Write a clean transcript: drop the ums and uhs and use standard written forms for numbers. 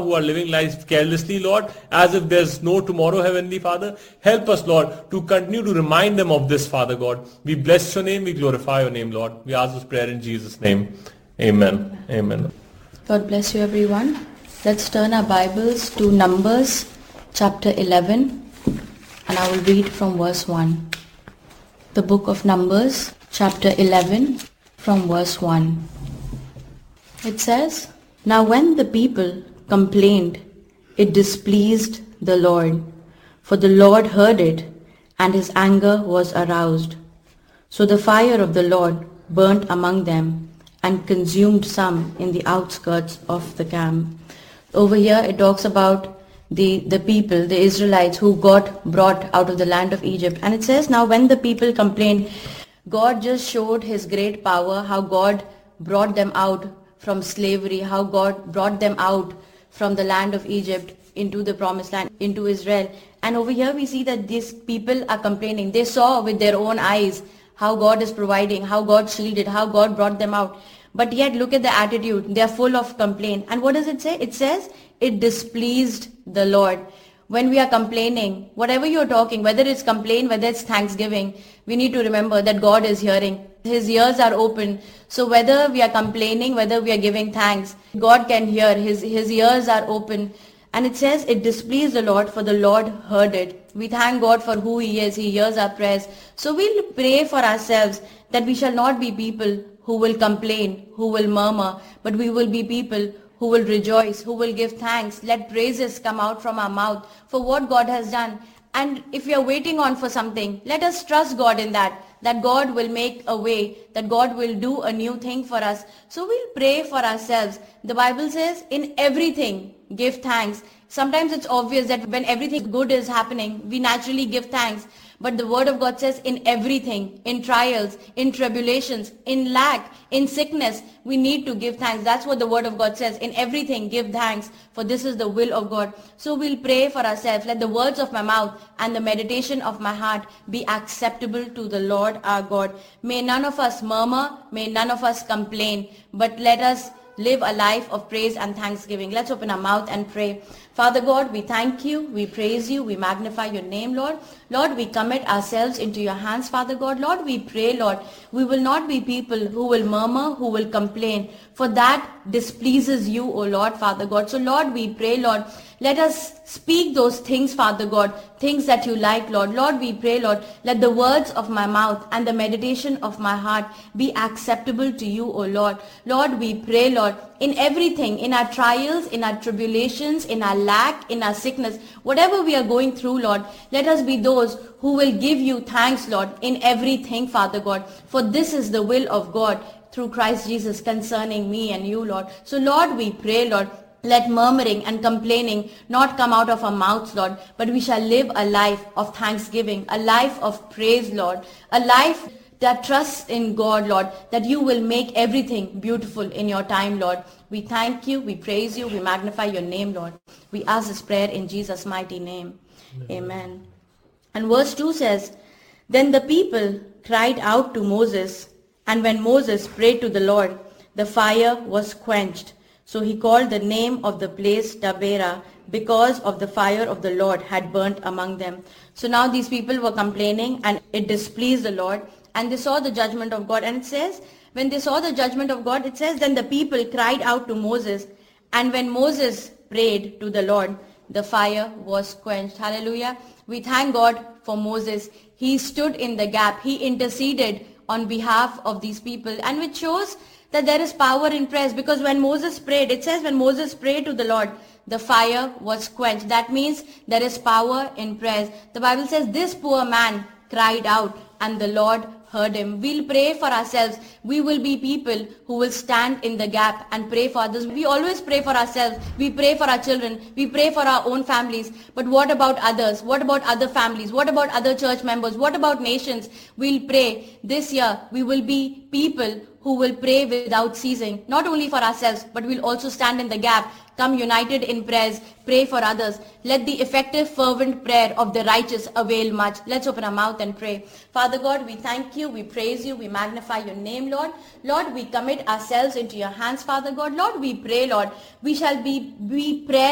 who are living life carelessly, Lord, as if there's no tomorrow, Heavenly Father. Help us, Lord, to continue to remind them of this, Father God. We bless your name, we glorify your name, Lord. We ask this prayer in Jesus' name. Amen. Amen. God bless you, everyone. Let's turn our Bibles to Numbers chapter 11, and I will read from verse 1. The book of Numbers chapter 11 from verse 1. It says, "Now when the people complained, it displeased the Lord, for the Lord heard it, and his anger was aroused. So the fire of the Lord burnt among them and consumed some in the outskirts of the camp." Over here it talks about the people, the Israelites who got brought out of the land of Egypt. And it says, now when the people complained, God just showed his great power, how God brought them out from slavery, how God brought them out from the land of Egypt into the promised land, into Israel. And over here we see that these people are complaining. They saw with their own eyes how God is providing, how God shielded, how God brought them out. But yet look at the attitude. They are full of complaint. And what does it say? It says, it displeased the Lord. When we are complaining, whatever you're talking, whether it's complaint, whether it's thanksgiving, we need to remember that God is hearing. His ears are open. So whether we are complaining, whether we are giving thanks, God can hear. His ears are open. And it says, it displeased the Lord, for the Lord heard it. We thank God for who he is. He hears our prayers. So we'll pray for ourselves that we shall not be people who will complain, who will murmur, but we will be people who will rejoice, who will give thanks. Let praises come out from our mouth for what God has done. And if we are waiting on for something, let us trust God in that God will make a way, that God will do a new thing for us. So we'll pray for ourselves. The Bible says, in everything, give thanks. Sometimes it's obvious that when everything good is happening, we naturally give thanks. But the word of God says, in everything, in trials, in tribulations, in lack, in sickness, we need to give thanks. That's what the word of God says. In everything, give thanks, for this is the will of God. So we'll pray for ourselves. Let the words of my mouth and the meditation of my heart be acceptable to the Lord our God. May none of us murmur, may none of us complain, but let us live a life of praise and thanksgiving. Let's open our mouth and pray. Father God, we thank you, we praise you, we magnify your name, Lord. Lord, we commit ourselves into your hands, Father God. Lord, we pray, Lord, we will not be people who will murmur, who will complain, for that displeases you, O Lord, Father God. So Lord, we pray, Lord, let us speak those things, Father God, things that you like, Lord. Lord, we pray, Lord, let the words of my mouth and the meditation of my heart be acceptable to you, O Lord. Lord, we pray, Lord, in everything, in our trials, in our tribulations, in our lack, in our sickness, whatever we are going through, Lord, let us be those who will give you thanks, Lord, in everything, Father God. For this is the will of God through Christ Jesus concerning me and you, Lord. So, Lord, we pray, Lord, let murmuring and complaining not come out of our mouths, Lord, but we shall live a life of thanksgiving, a life of praise, Lord, a life that trusts in God, Lord, that you will make everything beautiful in your time, Lord. We thank you, we praise you, we magnify your name, Lord. We ask this prayer in Jesus' mighty name. Amen. And verse 2 says, "Then the people cried out to Moses, and when Moses prayed to the Lord, the fire was quenched. So he called the name of the place Taberah, because of the fire of the Lord had burnt among them." So now these people were complaining, and it displeased the Lord, and they saw the judgment of God. And it says, when they saw the judgment of God, it says, then the people cried out to Moses, and when Moses prayed to the Lord, the fire was quenched. Hallelujah. We thank God for Moses. He stood in the gap. He interceded on behalf of these people, and which shows that there is power in prayer, because when Moses prayed, it says when Moses prayed to the Lord, the fire was quenched. That means there is power in prayer. The Bible says this poor man cried out, and the Lord heard him. We'll pray for ourselves. We will be people who will stand in the gap and pray for others. We always pray for ourselves. We pray for our children. We pray for our own families. But what about others? What about other families? What about other church members? What about nations? We'll pray. This year, we will be people who will pray without ceasing, not only for ourselves, but we'll also stand in the gap, come united in prayers, pray for others. Let the effective, fervent prayer of the righteous avail much. Let's open our mouth and pray. Father God, we thank you, we praise you, we magnify your name, Lord. Lord, we commit ourselves into your hands, Father God. Lord, we pray, Lord, we shall be prayer